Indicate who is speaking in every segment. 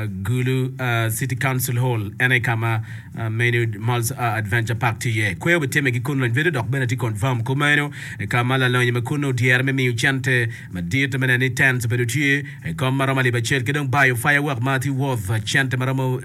Speaker 1: Gulu City Council Hall ene kama menu malls adventure park tie kwe beteme gikuno video dok benati confirm kumeno kama la lonye mekuno dier me mi uchante madite menani tent bedutie kama rama libachel kedong bio firework mati worth chante maramo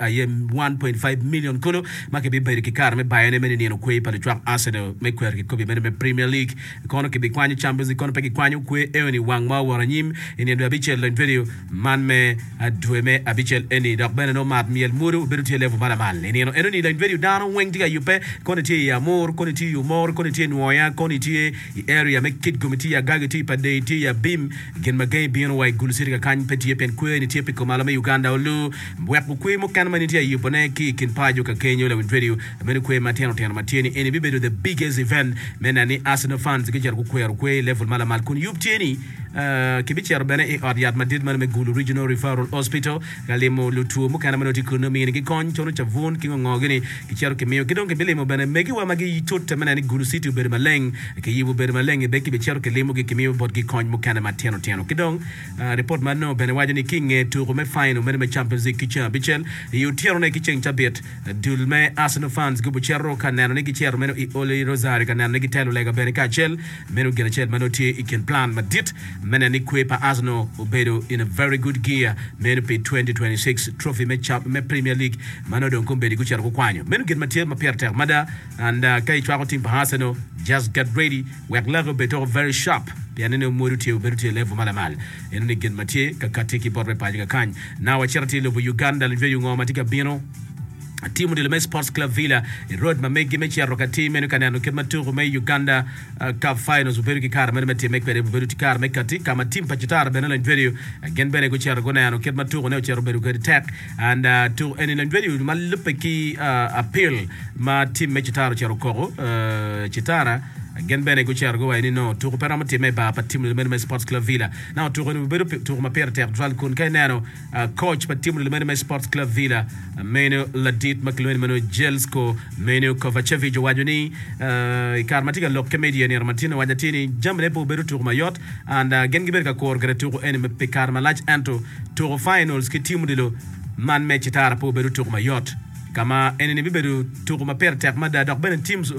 Speaker 1: 1.5 million kulo make bi beri kikar me bayane menini no kwe pa track Arsenal me kwer ki kobi me Premier League kono ki bi kwanyu Champions League kono pe ki kwanyu kwe eoni wangma waranyim ini ndo abichel len video man me adweme abichel eni dok bene no mat miel muru bedutie level bala mal ini no eni len video dano weng tiga yupe kono ti ya mor kono ti humor kono ti noya kono ti area me kid committee ya gagati pa de ti ya bim gen magay bien way gulusiri ka kan peti pen kwe ni ti pe komala me Uganda olu wek kwe mo kan mani ti ya yupone ki kin pajo ka Kenya le video me kwe mateno tena matieni eni bibedo the biggest event menani Arsenal fans ke jar kwe level mala mal kun yuptieni kibichar bene e Riyad Madrid man me Gulu Regional Referral Hospital galemo lutu mo kana manoti kuno mi ni kon chono chavun kingo ngogini kicharo ke miyo kidonge bele mo bene megi wa magi totte manani Gulu City ber maleng ke yibu ber maleng be kibicharo ke lemo ke miyo bot ki kon mo kana mateno kidong report man no bene wajani kinge to me final me Champions League kicha bichel yu tiaro ne kichen chabet dulme Arsenal fans go bicharo kana ne kicharo meno I Ole Rosario kana ne kitelo lega bene ka chel meno gena chel manoti iken plan madit menani kwepa Arsenal obedo in a very good gear meno pe 2026 trophy me Premier League manodon kombe di kuchara ko kwanyo meno get matia maperter mada and kai chwa ko team pa Arsenal just get ready we level beto very sharp pianene moruti obedo level malamal eno get matia kakatiki porre paji kan na wa charity lo Uganda le veyo ngoma tika bino timu de le Sports Club Villa road mamegi mechi ya rokati menu kanano kema turu me Uganda Cup Finals uberu kikara menu meti mekbere uberu tikara mekati kama timu pachitara benela video again bene kuchi ya rogona yano kema turu neo chero beru kari tech and to eni na video malupe ki appeal ma timu mechitara chero koro chitara again bene go chergo wa ni no to pera mate me ba pa team le Sports Club Villa now to go to ma per ter dwal kun kay nano coach pa team le Sports Club Villa meno ladit makluen meno Jelsko meno Kovacevic wajuni karmatika lok media ni Martino wajatini jamle po beru to mayot and again giber ka kor gre to en me pekar malach anto to finals ki team de man me chitara po beru to mayot kama eneni biberu turu maper tek mada dok ben teams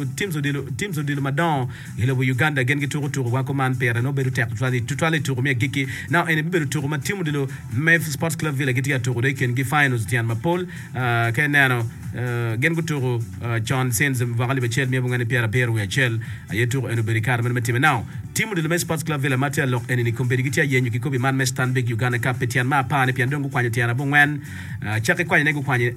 Speaker 1: odilo madan ile bo Uganda gen turu wa command per no beru tek tutwali turu me giki now eneni biberu turu ma team odilo Mef Sports Club Villa geti ya turu de ken gi finals tian ma pol kenano gen turu John Sens vagali be chel me ngani per we chel ayetu eno berikar men team now team odilo Mef Sports Club Villa matia lok eneni kombedi giti ya yenyu kikobi man me stand big Uganda Cup petian ma pa ne pian dongo kwanya tiana bongwen chake kwanya nego kwanya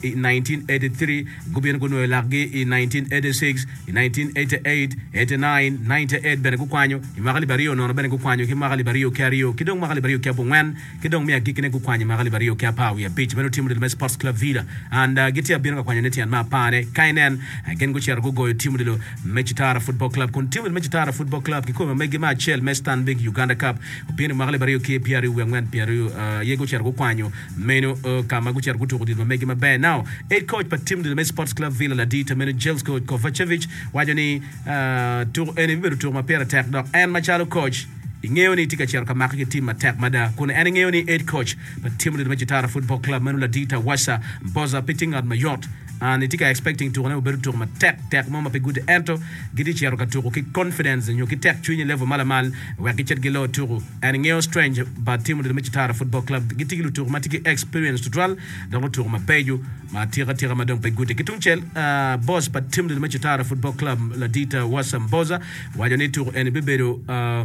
Speaker 1: 1983 gubien kuno largi in 1986 in 1988 89 98 bene ku kwanyo imagali bario no bene ku kwanyo ki magali bario kario kidong magali bario kya bongwan kidong mia gikine ku kwanyo magali bario kya pa we beach bene team de Sports Club Villa and gitia bino ka kwanyo netian ma pane kainen again go cher go team de Mechitara Football Club kun team de Mechitara Football Club ki ko megi ma chel mestan big Uganda Cup bino magali bario ki piari we ngwan piari yego cher go kwanyo meno kama go cher go to di megi ma be now eight coach pa team de Sports Club Villa la dita meno Jelsko Kovacevic wajani tour eni biberu tour ma pera tek dok en machalo coach ingeo ni tika cher kama ke team attack mada kuna en ingeo ni head coach but team de Mechitara Football Club meno la dita wasa mboza pitting at mayot and tika expecting to na beru tour ma tek mama pe good ento gidi cher ka tour ki confidence nyo ki tek chunye level malamal wa ki chet gilo tour en ingeo strange but team de Mechitara Football Club giti gilo tour ma tiki experience to dwal dans tour ma peju ma tira ma donc pe good kitung chel boss but team de Mechitara Football Club la dita wasa mboza wajani tour en biberu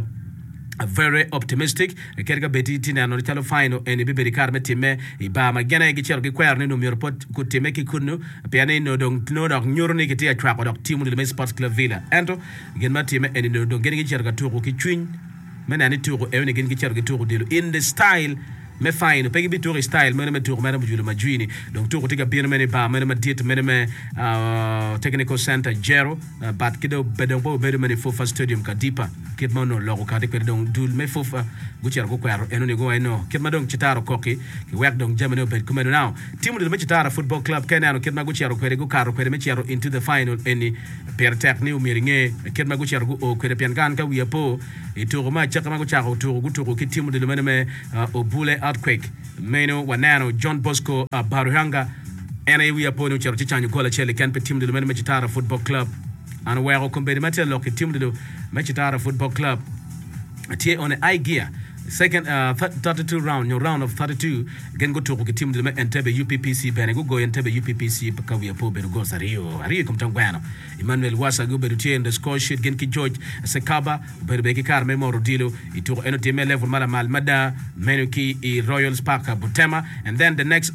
Speaker 1: very optimistic kerga beti tina no chalo final eni biberi karme time iba magena gi chergi kwerne no mirpot ku time ki kunu piane no dong nyoro ni kitia chwa ko dok team de Sports Club Villa ento gen ma time eni no dong gen gi cherga turu ki chwin mena ni turu eni gen gi chergi turu dilo in the style me fine pegi bi tour style me tour me bujulu majuni donc tour tiga bien me ba me diet me technical center jero but kido bedon bo me fofa stadium ka dipa kit mono logo ka de donc dul me fofa gucher go kwaro eno ne go eno kit ma donc chitaro koki ki wek donc jamano bed kuma now team de Mechitara Football Club kenano kit ma gucher ko go karo ko me chero into the final any per techni umiringe kit ma gucher go o ko pian kan ka wiapo e tour ma chaka ma go charo tour go ki team de me obule Earthquake meno wanano John Bosco Baruhanga ena wi apono chero chichanyo gola chele kan pe team de men Machitara Football Club and where ko be matel lo ke team de Machitara Football Club tie on I gear second 32 round of 32 gen go to ko team de Entebbe UPPC bene go Entebbe UPPC pa kawi apo be go sario ari ko mtangwana Emmanuel Wasa go be tie in the score sheet gen ki George Sekaba be ki kar memoro dilo ituro enotime level mala mal mada menuki I Royals Park Butema and then the next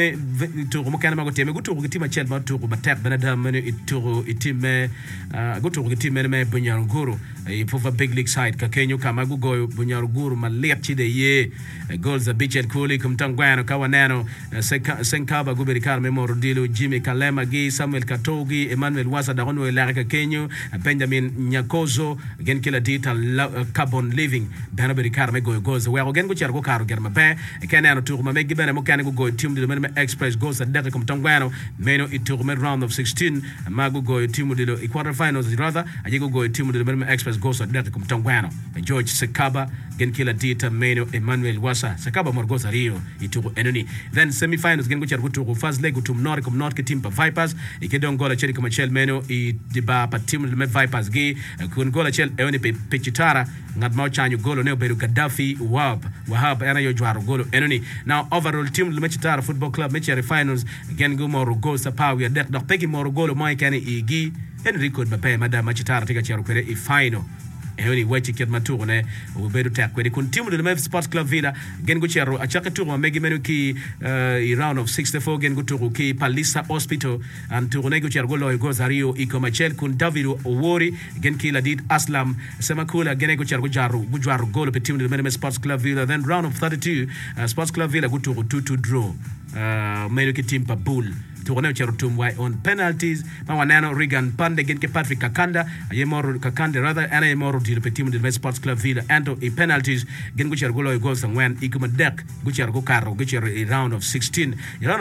Speaker 1: to mo kana go teme go to ko team Chelsea to ko batek benada menu ituro itime go to ko team me Bunyaruguru ipofa big league side ka Kenya kama go Bunyaruguru lepchi de ye goals a Bichel Kuli kumtangwano kawanano Senkaba Guberikar Memoro Dilo Jimmy Kalema Gi Samuel Katogi Emmanuel Wasa Dagono Elarika Kenyo Benjamin Nyakozo again kila dita carbon living Bana Berikar Mego goes where again go chargo karo germa pe Kenano Turma Megi Bana Mokanigo go team de Menema Express goes at Derek kumtangwano Meno Iturme round of 16 Magu go team de quarterfinals rather Ajigo go team de Menema Express goes at Derek kumtangwano George Sekaba again kila dita Meno Emmanuel Wasa Sakaba Morgosa Rio ituru enoni then semi-finals gen guchar gutu first leg gutum North ke team pa Vipers ikedon gola cheri kama Chel Meno I diba pa team le Vipers gi kun gola Chel eoni pe Pechitara ngad mau chanyo golo ne beru Gaddafi Wahab era yo jwaro golo enoni now overall team le Machitara Football Club mecheri finals gen go moro go sa power dek dok peki moro golo mai kani igi Enrico Mbappe madam Machitara tika chero kwere I final Eoni wechi kiat maturne uberu takwe kun team de Mef Sports Club Villa gen go chero achaka tour megi menu ki I round of 64 gen go tour ki Palisa Hospital and tourne go chero golo go Zario ikomachel kun David Owori gen ki Ladid Aslam Semakula gen go chero gujaro golo pe team de Mef Sports Club Villa then round of 32 Sports Club Villa go tour 2-2 draw menu ki team pa Bull Tourne chero tumwai on penalties mawanano Regan Pande gen ke Patrick Kakanda ayemoro Kakanda rather ana yemoro dilo pe team de Sports Club Villa anto I penalties gen go chero golo goals ngwen ikuma dek go chero go karo go chero I round of 16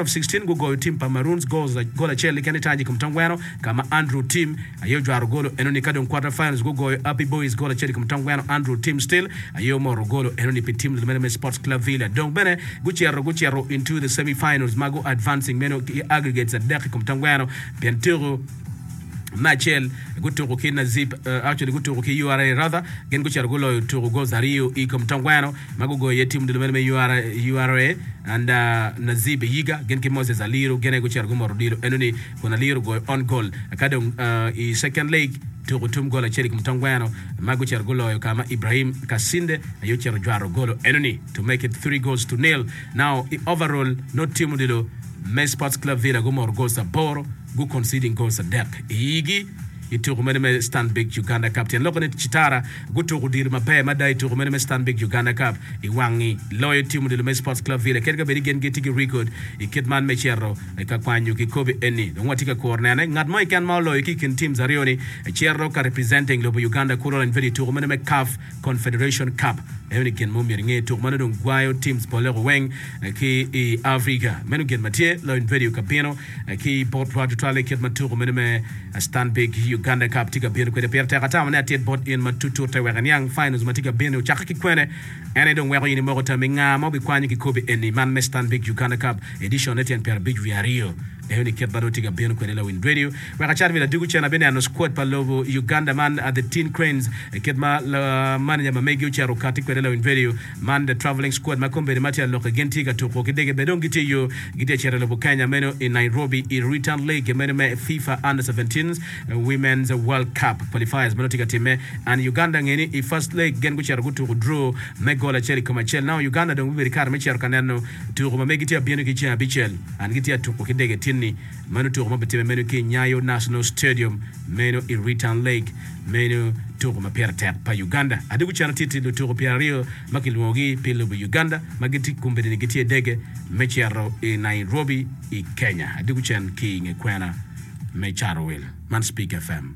Speaker 1: go team pa Maroons goals gola chele kan taji kumtangwano kama Andrew team ayo jwaro golo enoni kadon quarter finals go Happy Boys gola chele kumtangwano Andrew team still ayo moro golo enoni pe team de Sports Club Villa donc bene go chero into the semi-finals mago advancing meno aggregates at Derek kumtangwano Piantero Machel guturu ki Nazib actually guturu ki URA rather gen guchar golo turu go Zario ikomtangwano magugo ye team de URA and Nazib Yiga gen ki Moses Aliro gen guchar go Morodilo enoni kuna Liro go on goal akadon I second leg turu gola cheri kumtangwano maguchar golo kama Ibrahim Kasinde ayochar jwaro golo enoni to make it 3-0 now overall no team de Mef Sports Club Villa go mor goals Boro go conceding goals deck igi ituru meneme Stanbic Uganda captain lokone Chitara go to dir mabe madai ituru meneme Stanbic Uganda Cup iwangi loyal team de Mef Sports Club Villa kerga beri gen getigi record ikitman mechero ka kwanyu ki kobe eni ngwatika corner ngad mai kan malo ikin team Zarioni chero ka representing lobo Uganda Kuala Lumpur ituru meneme CAF Confederation Cup Euni gen momir nge to manadon gwayo teams bolero weng ki Africa menu gen matie lo in video kapino ki port radio tale kit maturu meneme Stanbic Uganda Cup tika bino kwede perta kata na tiet bot in matutu tawanyang finals matika bino chakaki kwene ene don wero yini mogota minga mobi kwanyi ki kobe eni man Stanbic Uganda Cup edition netian per big Rio Euni ket bado tiga bino kwene la win radio weka charvi la dugu chana bene ano squad pa lobo Uganda man at the Teen Cranes ket ma la man ya mamegi ucharo kati kwene la win radio man the traveling squad makombe de matia loke gentiga tuko kidege bedon giti yo giti chere lobo Kenya meno in Nairobi in return league meno me FIFA under 17s Women's World Cup qualifiers meno tiga time and Uganda ngeni I first leg gen gucharo gutu draw megola cheri kama chel now Uganda don bibiri kar mechero kanano tuko mamegi tia bino kichia bichel and giti tuko kidege tin menu to mabete menu ki Nyayo National Stadium menu I return leg menu to maperta pa Uganda adigu chana titi do to Rio makilwogi pilo bu Uganda magiti kumbe ni giti dege mechero I Nairobi I Kenya adigu chan ki ngekwana mecharo will man Speak FM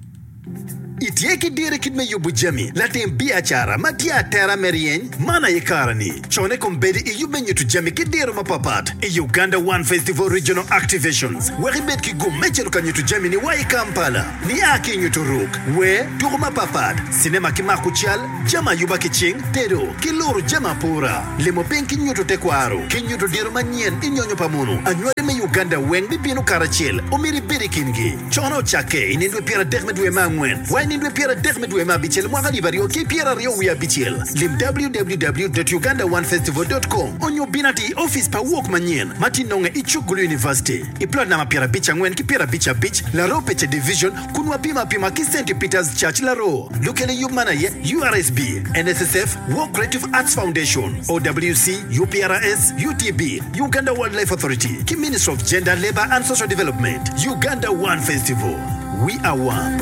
Speaker 2: Itieki dire kid me yubu jami la tembia chara matia terra merien mana yekarani chone kombedi iyube nyitu jami kidiro mapapat Uganda One Festival Regional Activations weribet ki go mechelu kanyitu jami ni wai Kampala ni aki nyitu ruk we turuma papat sinema kimakuchal jama yuba kiching tedo kiluru jama pura lemo penki nyitu tekwaro kinyutu diro manien inyonyo pamunu anywade me Uganda weng bibinu karachil omiri biri kingi chono chake inindwe pira dekmedwe mangwen Nindwe Pierre Degmedwe ma bichel mwagali bario ki Pierre Rio wia bichel lim www.ugandaonefestival.com onyo binati office pa walk manyen mati nonge Ichugulu University iplot na mapira bicha ngwen ki Pierre Bicha Beach la ro peche division kunwa pima ki St. Peter's Church la ro lukele yubmana ye URSB NSSF War Creative Arts Foundation OWC UPRS UTB Uganda Wildlife Authority ki Ministry of Gender Labor and Social Development Uganda One Festival we are one.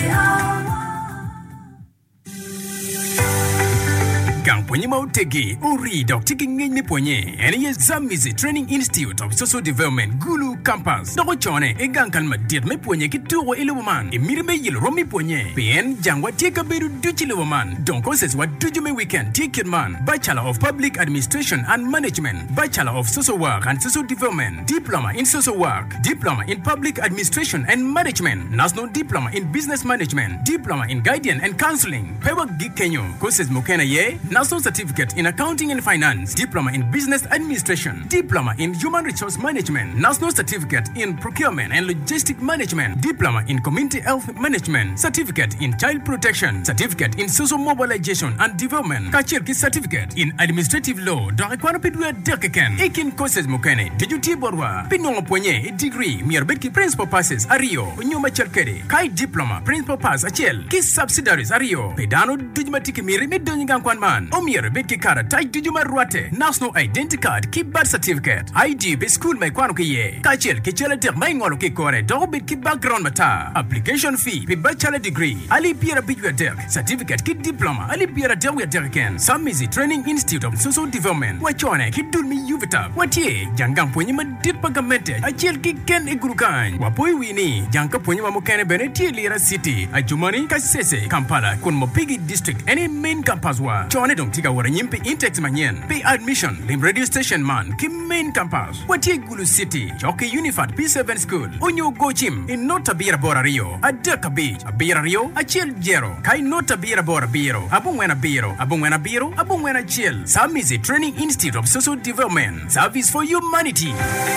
Speaker 3: Gang ponye mautegi uri dok tiki ngini ponye ene Zambezi Training Institute of Social Development Gulu Campus doko chone e gang kan madir me ponye ki turo iluman e mirme yil romi ponye pien jangwa tika beru duchi iluman don courses wa dujume weekend ticket man Bachelor of Public Administration and Management Bachelor of Social Work and Social Development Diploma in Social Work Diploma in Public Administration and Management National Diploma in Business Management Diploma in Guidance and Counseling Pewa Gikenyo courses mukena ye National Certificate in Accounting and Finance, Diploma in Business Administration, Diploma in Human Resource Management, National Certificate in Procurement and Logistic Management, Diploma in Community Health Management, Certificate in Child Protection, Certificate in Social Mobilization and Development, Kachirki Certificate in Administrative Law, Dorekwana Pidwe Derkeken, Ekin Courses Mukene, Dejuti Borwa, Pinongo Poignet, Degree, Mirbetki Principal Passes, Ario, Nyuma Chelkere, Kai Diploma, Principal Pass, Achel, Kis Subsidiaries, Ario, Pedano, Dujmatiki Miri, Midonigan Kwanman, Omir Betki Kara, Tai Dujuma Ruate, National Identity Card, Keep Birth Certificate, ID Be School Mai Kwanukiye, Kachel, Kichela Der Maingolo Kikore, Dobit Kid Background Mata, Application Fee, Be Bachelor Degree, Ali Piera Bidwe Derk, Certificate Kid Diploma, Ali Piera Derwe Derken, Samizi Training Institute of Social Development, Wachone, Kidulmi Uvita, Watie, Jangam Punyama Ditpagamente, Achel Kiken Igurukan, Wapoi Wini, Janka Punyama Mukane Beneti Lira City, Ajumani Kasese, Kampala, Kunmopigi District, any main campus wa, Chone Dong Tiga Waranyimpi Intex Manyen, Pay Admission, Lim Radio Station Man, Kim Main Campus, Watie Gulu City, Choke Unified P7 School, Onyo Gochim, in Nota Bira Bora Rio, Adeka Beach, Abira Rio, Achel Jero, Kai Nota Bira Bora Biro, Abungwena Biro, Abungwena Chill, Samizi Training Institute of Social Development, Service for Humanity.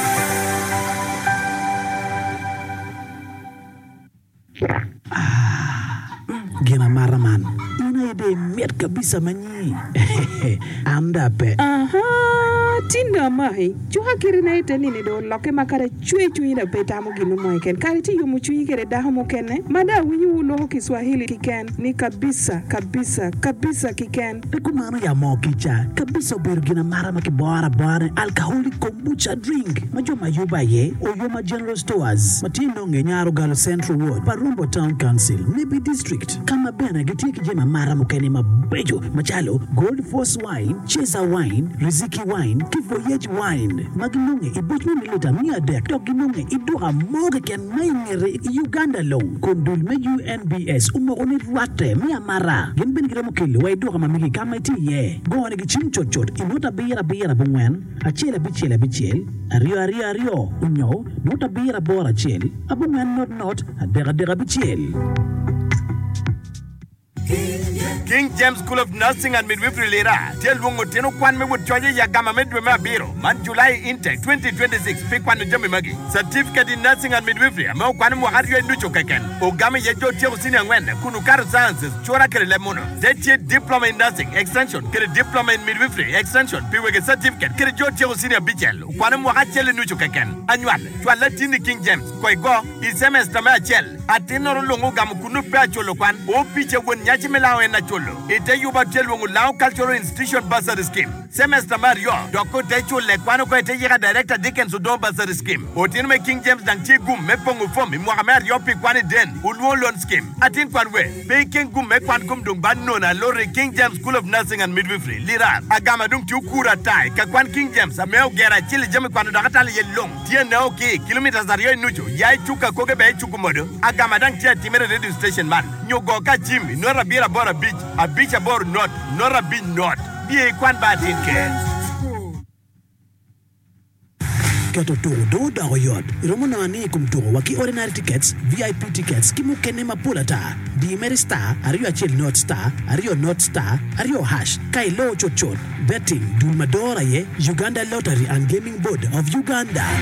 Speaker 4: Gina maraman ina ide miat kabisa manyi anda pe
Speaker 5: tinda mai chuha kirina ite nini do loke makare chui na beta mo ginu mo ken kare ti yumu chui kere da mo ken mada winyu lo Kiswahili kiken ni kabisa kiken
Speaker 4: kumana ya mo kicha kabisa bergina marama ki bora alcoholic kombucha drink majoma yuba ye oyoma general stores matino ngenyaro galo Central Ward Parumbo Town Council Nibi District kama bena gitiki jema marama kene mabejo machalo Gold Force Wine Cheza Wine Riziki Wine Kivoyage Wine Maginunge ibutmi milita mia dek Toginunge iduha moge ken maingere Uganda low Kondul me UNBS umogoni ruate mia mara Genben giremo kili wa iduha mamigi kama iti ye Gowane gichim chochot Inota bira bungwen Achela bichel Ario Unyo Nota bira bora chel Abungwen not Adega bichel
Speaker 6: King James School of Nursing and Midwifery Lira. Tell Wongo Teno Kwan me would charge Yagama Medwema Biro. Man July Intake 2026. Pick one Jimmy Maggie. Certificate in Nursing and Midwifery. Mo Kwanamo Hario Nucho Kaken. Ogami Yajo Tio Senior Wenda. Kunukar Sciences. Chora Lemono. Zeti Diploma in Nursing. Extension. Get a Diploma in Midwifery. Extension. Piwege Certificate. Get a Jojo Senior Bichel. Kwanamo Hachel Nucho Kaken. Annual. Tualatini King James. Koigo. Is semester Machel. Atino Longo Gamukunu Pacholo Kwan. O Picha when Yachimela and Nacholo. Ite Yuba Telwongu Lao Cultural Institution Bursary Scheme. semester Mario doko techu le kwano ko te yega director Dickens Udom Basari scheme otin me King James dang chi gum me pongu fom mi mwa Mario pi kwani den ulwo loan scheme atin kwanwe be King gum me kwan gum dung ban nona lori King James School of Nursing and Midwifery lira agama dung tu kura tai ka kwan King James ameo gera chili jami kwano dakatali yelong tie na okay kilometers dario nucho yai chuka koge be chuku modo agama dang tie timere radio station man nyogo ka jimmy nora bira bora beach a beach abor not nora beach not bie kwan badin ke
Speaker 4: Keto do dago yod. Iromo na ani kumtungo waki ordinary tickets, VIP tickets, kimu kene mapula ta. Di Mary Star, ariyo achil North Star, ariyo North Star, ariyo hash, kailo chochot. Betting, Dulmadora ye, Uganda Lottery and Gaming Board of Uganda.